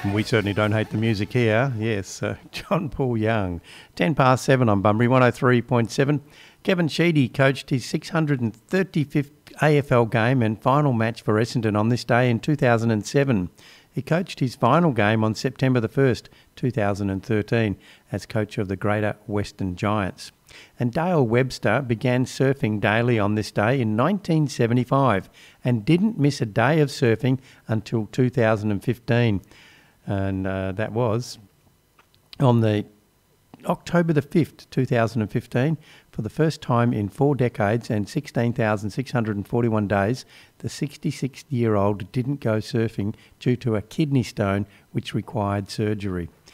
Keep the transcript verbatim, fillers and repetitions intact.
We certainly don't hate the music here. Yes, uh, John Paul Young. ten past seven on Bunbury, one oh three point seven. Kevin Sheedy coached his six hundred thirty-fifth A F L game and final match for Essendon on this day in two thousand seven. He coached his final game on September the first, two thousand thirteen, as coach of the Greater Western Giants. And Dale Webster began surfing daily on this day in nineteen seventy-five and didn't miss a day of surfing until two thousand fifteen. And uh, that was on the October the fifth, two thousand fifteen. For the first time in four decades and sixteen thousand six hundred forty-one days, the sixty-six-year-old didn't go surfing due to a kidney stone which required surgery.